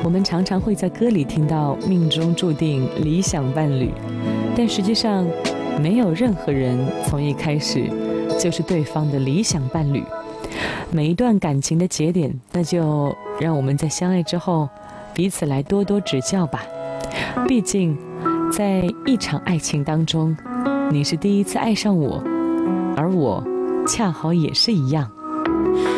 我们常常会在歌里听到命中注定理想伴侣，但实际上没有任何人从一开始就是对方的理想伴侣。每一段感情的节点，那就让我们在相爱之后彼此来多多指教吧。毕竟在一场爱情当中，你是第一次爱上我，而我恰好也是一样。